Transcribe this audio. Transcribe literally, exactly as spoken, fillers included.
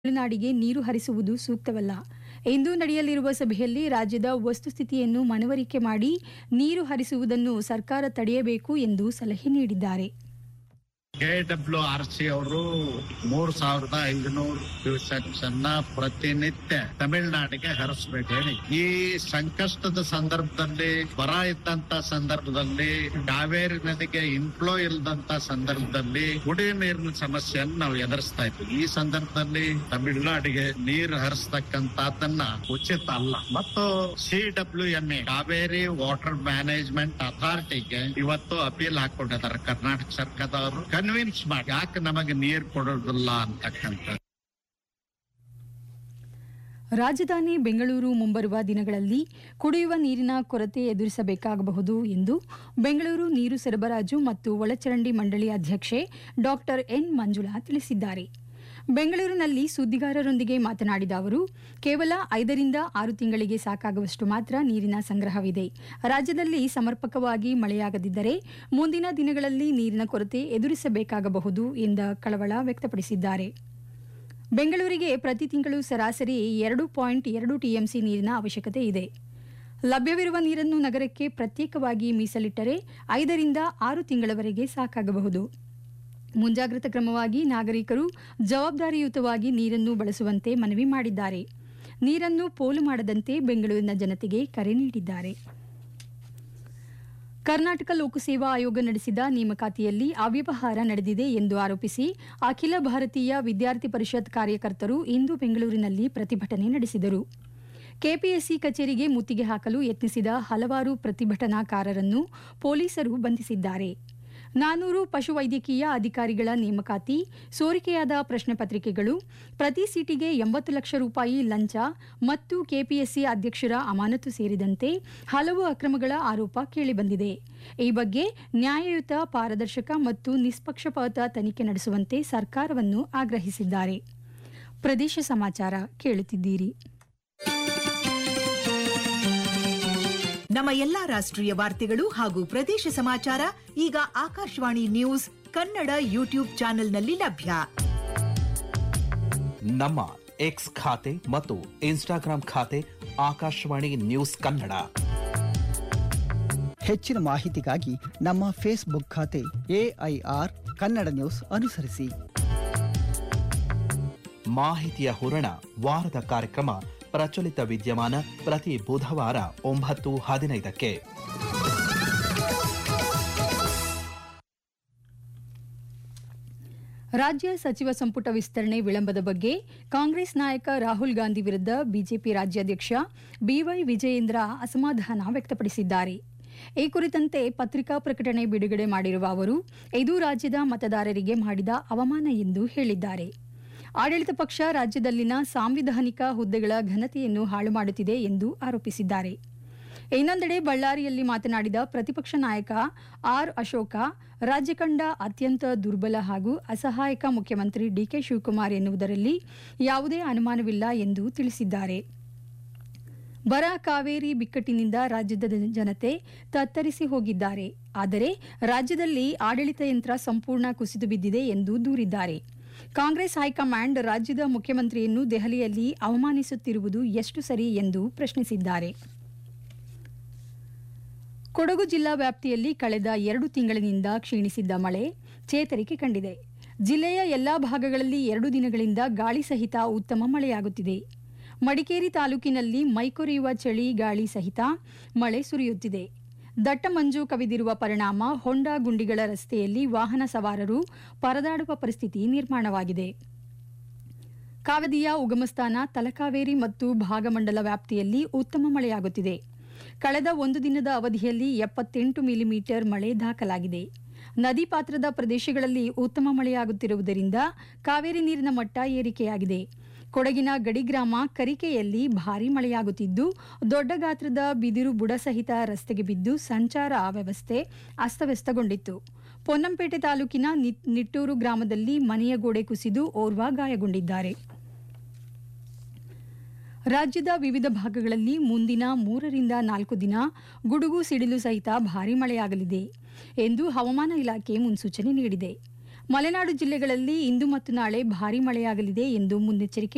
ತಮಿಳುನಾಡಿಗೆ ನೀರು ಹರಿಸುವುದು ಸೂಕ್ತವಲ್ಲ. ಇಂದು ನಡೆಯಲಿರುವ ಸಭೆಯಲ್ಲಿ ರಾಜ್ಯದ ವಸ್ತುಸ್ಥಿತಿಯನ್ನು ಮನವರಿಕೆ ಮಾಡಿ ನೀರು ಹರಿಸುವುದನ್ನು ಸರ್ಕಾರ ತಡೆಯಬೇಕು ಎಂದು ಸಲಹೆ ನೀಡಿದ್ದಾರೆ. ಕೆಡಬ್ಲ್ಯೂಆರ್ಸಿ ಅವರು ಮೂರ್ ಸಾವಿರದ ಐದುನೂರು ಕ್ಯೂಸೆಕ್ಸ್ ಅನ್ನ ಪ್ರತಿನಿತ್ಯ ತಮಿಳುನಾಡಿಗೆ ಹರಿಸಬೇಕು ಹೇಳಿ ಈ ಸಂಕಷ್ಟದ ಸಂದರ್ಭದಲ್ಲಿ ಬರ ಇದ್ದಂತ ಸಂದರ್ಭದಲ್ಲಿ ಕಾವೇರಿ ನದಿಗೆ ಇನ್ಫ್ಲೋ ಇಲ್ಲದಂತ ಸಂದರ್ಭದಲ್ಲಿ ಕುಡಿಯುವ ನೀರಿನ ಸಮಸ್ಯೆಯನ್ನು ನಾವು ಎದುರಿಸ್ತಾ ಇದ್ವಿ. ಈ ಸಂದರ್ಭದಲ್ಲಿ ತಮಿಳುನಾಡಿಗೆ ನೀರು ಹರಿಸ್ತಕ್ಕಂತದನ್ನ ಉಚಿತ ಅಲ್ಲ. ಮತ್ತು C W M A Kaveri water management ಅಥಾರಿಟಿಗೆ ಇವತ್ತು ಅಪೀಲ್ ಹಾಕೊಂಡಿದ್ದಾರೆ ಕರ್ನಾಟಕ ಸರ್ಕಾರದವರು. ಕನ್ವಿನ್ಸ್ ಮಾಡಿ ಯಾಕೆ ನಮಗೆ ನೀರು ಕೊಡೋದಿಲ್ಲ ಅಂತಕ್ಕಂಥ. ರಾಜಧಾನಿ ಬೆಂಗಳೂರು ಮುಂಬರುವ ದಿನಗಳಲ್ಲಿ ಕುಡಿಯುವ ನೀರಿನ ಕೊರತೆ ಎದುರಿಸಬೇಕಾಗಬಹುದು ಎಂದು ಬೆಂಗಳೂರು ನೀರು ಸರಬರಾಜು ಮತ್ತು ಒಳಚರಂಡಿ ಮಂಡಳಿ ಅಧ್ಯಕ್ಷೆ ಡಾಕ್ಟರ್ ಎನ್ ಮಂಜುಳಾ ತಿಳಿಸಿದ್ದಾರೆ. ಬೆಂಗಳೂರಿನಲ್ಲಿ ಸುದ್ದಿಗಾರರೊಂದಿಗೆ ಮಾತನಾಡಿದ ಅವರು, ಕೇವಲ ಐದರಿಂದ ಆರು ತಿಂಗಳಿಗೆ ಸಾಕಾಗುವಷ್ಟು ಮಾತ್ರ ನೀರಿನ ಸಂಗ್ರಹವಿದೆ. ರಾಜ್ಯದಲ್ಲಿ ಸಮರ್ಪಕವಾಗಿ ಮಳೆಯಾಗದಿದ್ದರೆ ಮುಂದಿನ ದಿನಗಳಲ್ಲಿ ನೀರಿನ ಕೊರತೆ ಎದುರಿಸಬೇಕಾಗಬಹುದು ಎಂದ ಕಳವಳ ವ್ಯಕ್ತಪಡಿಸಿದ್ದಾರೆ. ಬೆಂಗಳೂರಿಗೆ ಪ್ರತಿ ತಿಂಗಳು ಸರಾಸರಿ ಎರಡು ಪಾಯಿಂಟ್ ಎರಡು ಟಿಎಂಸಿ ನೀರಿನ ಅವಶ್ಯಕತೆ ಇದೆ. ಲಭ್ಯವಿರುವ ನೀರನ್ನು ನಗರಕ್ಕೆ ಪ್ರತ್ಯೇಕವಾಗಿ ಮೀಸಲಿಟ್ಟರೆ ಐದರಿಂದ ಆರು ತಿಂಗಳವರೆಗೆ ಸಾಕಾಗಬಹುದು. ಮುಂಜಾಗ್ರತಾ ಕ್ರಮವಾಗಿ ನಾಗರಿಕರು ಜವಾಬ್ದಾರಿಯುತವಾಗಿ ನೀರನ್ನು ಬಳಸುವಂತೆ ಮನವಿ ಮಾಡಿದ್ದಾರೆ. ನೀರನ್ನು ಪೋಲು ಮಾಡದಂತೆ ಬೆಂಗಳೂರಿನ ಜನತೆಗೆ ಕರೆ ನೀಡಿದ್ದಾರೆ. ಕರ್ನಾಟಕ ಲೋಕಸೇವಾ ಆಯೋಗ ನಡೆಸಿದ ನೇಮಕಾತಿಯಲ್ಲಿ ಅವ್ಯವಹಾರ ನಡೆದಿದೆ ಎಂದು ಆರೋಪಿಸಿ ಅಖಿಲ ಭಾರತೀಯ ವಿದ್ಯಾರ್ಥಿ ಪರಿಷತ್ ಕಾರ್ಯಕರ್ತರು ಇಂದು ಬೆಂಗಳೂರಿನಲ್ಲಿ ಪ್ರತಿಭಟನೆ ನಡೆಸಿದರು. ಕೆಪಿಎಸ್ಸಿ ಕಚೇರಿಗೆ ಮುತ್ತಿಗೆ ಹಾಕಲು ಯತ್ನಿಸಿದ ಹಲವಾರು ಪ್ರತಿಭಟನಾಕಾರರನ್ನು ಪೊಲೀಸರು ಬಂಧಿಸಿದ್ದಾರೆ. ನಾನೂರು ಪಶುವೈದ್ಯಕೀಯ ಅಧಿಕಾರಿಗಳ ನೇಮಕಾತಿ, ಸೋರಿಕೆಯಾದ ಪ್ರಶ್ನೆ ಪತ್ರಿಕೆಗಳು, ಪ್ರತಿ ಸೀಟಿಗೆ ಎಂಬತ್ತು ಲಕ್ಷ ರೂಪಾಯಿ ಲಂಚ ಮತ್ತು ಕೆಪಿಎಸ್ಸಿ ಅಧ್ಯಕ್ಷರ ಅಮಾನತು ಸೇರಿದಂತೆ ಹಲವು ಅಕ್ರಮಗಳ ಆರೋಪ ಕೇಳಿಬಂದಿದೆ. ಈ ಬಗ್ಗೆ ನ್ಯಾಯಯುತ, ಪಾರದರ್ಶಕ ಮತ್ತು ನಿಷ್ಪಕ್ಷಪಾತ ತನಿಖೆ ನಡೆಸುವಂತೆ ಸರ್ಕಾರವನ್ನು ಆಗ್ರಹಿಸಿದ್ದಾರೆ. ಪ್ರದೇಶ ಸಮಾಚಾರ ಕೇಳುತ್ತಿದ್ದೀರಿ. ನಮ್ಮ ಎಲ್ಲಾ ರಾಷ್ಟ್ರೀಯ ವಾರ್ತೆಗಳು ಹಾಗೂ ಪ್ರದೇಶ ಸಮಾಚಾರ ಈಗ ಆಕಾಶವಾಣಿ ನ್ಯೂಸ್ ಕನ್ನಡ ಯೂಟ್ಯೂಬ್ ಚಾನೆಲ್ನಲ್ಲಿ ಲಭ್ಯ. ನಮ್ಮ ಎಕ್ಸ್ ಖಾತೆ ಮತ್ತು ಇನ್ಸ್ಟಾಗ್ರಾಂ ಖಾತೆ ಆಕಾಶವಾಣಿ ನ್ಯೂಸ್ ಕನ್ನಡ. ಹೆಚ್ಚಿನ ಮಾಹಿತಿಗಾಗಿ ನಮ್ಮ ಫೇಸ್ಬುಕ್ ಖಾತೆ ಎಐಆರ್ ಕನ್ನಡ ನ್ಯೂಸ್ ಅನುಸರಿಸಿ. ಮಾಹಿತಿಯ ಹೂರಣ ವಾರದ ಕಾರ್ಯಕ್ರಮ ಪ್ರಚಲಿತ ವಿದ್ಯಮಾನ ಪ್ರತಿ ಬುಧವಾರ ಒಂಬತ್ತು ಹದಿನೈದಕ್ಕೆ. ರಾಜ್ಯ ಸಚಿವ ಸಂಪುಟ ವಿಸ್ತರಣೆ ವಿಳಂಬದ ಬಗ್ಗೆ ಕಾಂಗ್ರೆಸ್ ನಾಯಕ ರಾಹುಲ್ ಗಾಂಧಿ ವಿರುದ್ಧ ಬಿಜೆಪಿ ರಾಜ್ಯಾಧ್ಯಕ್ಷ ಬಿವೈ ವಿಜಯೇಂದ್ರ ಅಸಮಾಧಾನ ವ್ಯಕ್ತಪಡಿಸಿದ್ದಾರೆ. ಈ ಕುರಿತಂತೆ ಪತ್ರಿಕಾ ಪ್ರಕಟಣೆ ಬಿಡುಗಡೆ ಮಾಡಿರುವ ಅವರು, ಇದು ರಾಜ್ಯದ ಮತದಾರರಿಗೆ ಮಾಡಿದ ಅವಮಾನ ಎಂದು ಹೇಳಿದ್ದಾರೆ. ಆಡಳಿತ ಪಕ್ಷ ರಾಜ್ಯದಲ್ಲಿನ ಸಾಂವಿಧಾನಿಕ ಹುದ್ದೆಗಳ ಘನತೆಯನ್ನು ಹಾಳು ಮಾಡುತ್ತಿದೆ ಎಂದು ಆರೋಪಿಸಿದ್ದಾರೆ. ಇನ್ನೊಂದೆಡೆ ಬಳ್ಳಾರಿಯಲ್ಲಿ ಮಾತನಾಡಿದ ಪ್ರತಿಪಕ್ಷ ನಾಯಕ ಆರ್ ಅಶೋಕ, ರಾಜ್ಯ ಕಂಡ ಅತ್ಯಂತ ದುರ್ಬಲ ಹಾಗೂ ಅಸಹಾಯಕ ಮುಖ್ಯಮಂತ್ರಿ ಡಿಕೆ ಶಿವಕುಮಾರ್ ಎನ್ನುವುದರಲ್ಲಿ ಯಾವುದೇ ಅನುಮಾನವಿಲ್ಲ ಎಂದು ತಿಳಿಸಿದ್ದಾರೆ. ಬರ, ಕಾವೇರಿ ಬಿಕ್ಕಟ್ಟಿನಿಂದ ರಾಜ್ಯದ ಜನತೆ ತತ್ತರಿಸಿ ಹೋಗಿದ್ದಾರೆ. ಆದರೆ ರಾಜ್ಯದಲ್ಲಿ ಆಡಳಿತ ಯಂತ್ರ ಸಂಪೂರ್ಣ ಕುಸಿದು ಬಿದ್ದಿದೆ ಎಂದು ದೂರಿದ್ದಾರೆ. ಕಾಂಗ್ರೆಸ್ ಹೈಕಮಾಂಡ್ ರಾಜ್ಯದ ಮುಖ್ಯಮಂತ್ರಿಯನ್ನು ದೆಹಲಿಯಲ್ಲಿ ಅವಮಾನಿಸುತ್ತಿರುವುದು ಎಷ್ಟು ಸರಿ ಎಂದು ಪ್ರಶ್ನಿಸಿದ್ದಾರೆ. ಕೊಡಗು ಜಿಲ್ಲಾ ವ್ಯಾಪ್ತಿಯಲ್ಲಿ ಕಳೆದ ಎರಡು ತಿಂಗಳಿನಿಂದ ಕ್ಷೀಣಿಸಿದ್ದ ಮಳೆ ಚೇತರಿಕೆ ಕಂಡಿದೆ. ಜಿಲ್ಲೆಯ ಎಲ್ಲಾ ಭಾಗಗಳಲ್ಲಿ ಎರಡು ದಿನಗಳಿಂದ ಗಾಳಿ ಸಹಿತ ಉತ್ತಮ ಮಳೆಯಾಗುತ್ತಿದೆ. ಮಡಿಕೇರಿ ತಾಲೂಕಿನಲ್ಲಿ ಮೈಕೊರೆಯುವ ಚಳಿ ಗಾಳಿ ಸಹಿತ ಮಳೆ ಸುರಿಯುತ್ತಿದೆ. ದಟ್ಟ ಮಂಜು ಕವಿದಿರುವ ಪರಿಣಾಮ ಹೊಂಡ ಗುಂಡಿಗಳ ರಸ್ತೆಯಲ್ಲಿ ವಾಹನ ಸವಾರರು ಪರದಾಡುವ ಪರಿಸ್ಥಿತಿ ನಿರ್ಮಾಣವಾಗಿದೆ. ಕಾವೇರಿಯ ಉಗಮಸ್ಥಾನ ತಲಕಾವೇರಿ ಮತ್ತು ಭಾಗಮಂಡಲ ವ್ಯಾಪ್ತಿಯಲ್ಲಿ ಉತ್ತಮ ಮಳೆಯಾಗುತ್ತಿದೆ. ಕಳೆದ ಒಂದು ದಿನದ ಅವಧಿಯಲ್ಲಿ ಎಪ್ಪತ್ತೆಂಟು ಮಿಲಿಮೀಟರ್ ಮಳೆ ದಾಖಲಾಗಿದೆ. ನದಿ ಪಾತ್ರದ ಪ್ರದೇಶಗಳಲ್ಲಿ ಉತ್ತಮ ಮಳೆಯಾಗುತ್ತಿರುವುದರಿಂದ ಕಾವೇರಿ ನೀರಿನ ಮಟ್ಟ ಏರಿಕೆಯಾಗಿದೆ. ಕೊಡಗಿನ ಗಡಿಗ್ರಾಮ ಕರಿಕೆಯಲ್ಲಿ ಭಾರೀ ಮಳೆಯಾಗುತ್ತಿದ್ದು ದೊಡ್ಡ ಗಾತ್ರದ ಬಿದಿರು ಬುಡ ಸಹಿತ ರಸ್ತೆಗೆ ಬಿದ್ದು ಸಂಚಾರ ವ್ಯವಸ್ಥೆ ಅಸ್ತವ್ಯಸ್ತಗೊಂಡಿತ್ತು. ಪೊನ್ನಂಪೇಟೆ ತಾಲೂಕಿನ ನಿಟ್ಟೂರು ಗ್ರಾಮದಲ್ಲಿ ಮನೆಯ ಗೋಡೆ ಕುಸಿದು ಓರ್ವ ಗಾಯಗೊಂಡಿದ್ದಾರೆ. ರಾಜ್ಯದ ವಿವಿಧ ಭಾಗಗಳಲ್ಲಿ ಮುಂದಿನ ಮೂರರಿಂದ ನಾಲ್ಕು ದಿನ ಗುಡುಗು ಸಿಡಿಲು ಸಹಿತ ಭಾರೀ ಮಳೆಯಾಗಲಿದೆ ಎಂದು ಹವಾಮಾನ ಇಲಾಖೆ ಮುನ್ಸೂಚನೆ ನೀಡಿದೆ. ಮಲೆನಾಡು ಜಿಲ್ಲೆಗಳಲ್ಲಿ ಇಂದು ಮತ್ತು ನಾಳೆ ಭಾರೀ ಮಳೆಯಾಗಲಿದೆ ಎಂದು ಮುನ್ನೆಚ್ಚರಿಕೆ